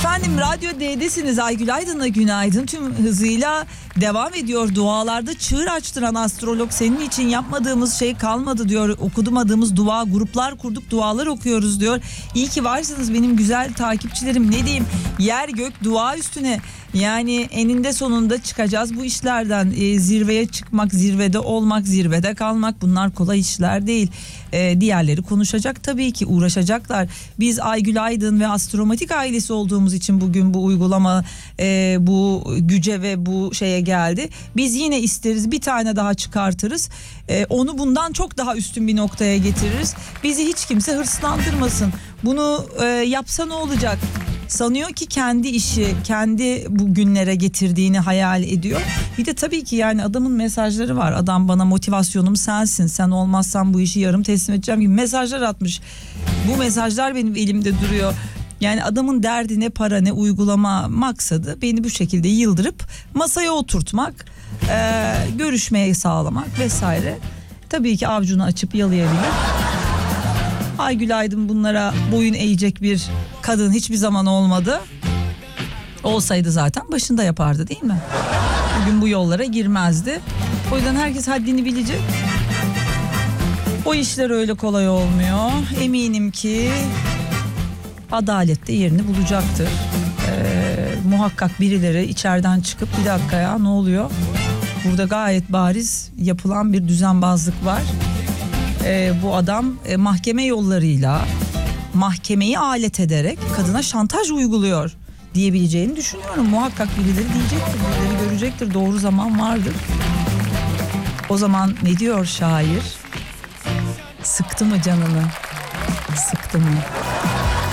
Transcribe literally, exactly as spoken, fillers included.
Efendim Radyo D'desiniz. Aygül Aydın'la günaydın. Tüm hızıyla devam ediyor. Dualarda çığır açtıran astrolog senin için yapmadığımız şey kalmadı diyor. Okumadığımız dua, gruplar kurduk, dualar okuyoruz diyor. İyi ki varsınız benim güzel takipçilerim. Ne diyeyim, yer gök dua üstüne. Yani eninde sonunda çıkacağız bu işlerden. E, zirveye çıkmak, zirvede olmak, zirvede kalmak, bunlar kolay işler değil. E, diğerleri konuşacak tabii ki, uğraşacaklar. Biz Aygül Aydın ve Astromatik ailesi olduğumuz için bugün bu uygulama e, bu güce ve bu şeye geldi. Biz yine isteriz, bir tane daha çıkartırız. E, onu bundan çok daha üstün bir noktaya getiririz. Bizi hiç kimse hırslandırmasın. Bunu e, yapsa ne olacak? Sanıyor ki kendi işi, kendi bu günlere getirdiğini hayal ediyor. Bir de tabii ki yani adamın mesajları var. Adam bana motivasyonum sensin. Sen olmazsan bu işi yarım teslim edeceğim gibi mesajlar atmış. Bu mesajlar benim elimde duruyor. Yani adamın derdi ne para ne uygulama, maksadı beni bu şekilde yıldırıp masaya oturtmak, e, görüşmeye sağlamak vesaire. Tabii ki avcunu açıp yalayabilir. Aygül Aydın bunlara boyun eğecek bir kadın hiçbir zaman olmadı. Olsaydı zaten başında yapardı, değil mi? Bugün bu yollara girmezdi. O yüzden herkes haddini bilecek. O işler öyle kolay olmuyor. Eminim ki adalet de yerini bulacaktır. Ee, muhakkak birileri içeriden çıkıp bir dakika ya ne oluyor? Burada gayet bariz yapılan bir düzenbazlık var. Ee, bu adam e, mahkeme yollarıyla, mahkemeyi alet ederek kadına şantaj uyguluyor diyebileceğini düşünüyorum. Muhakkak birileri diyecektir, birileri görecektir. Doğru zaman vardır. O zaman ne diyor şair? Sıktı mı canını? Sıktı mı?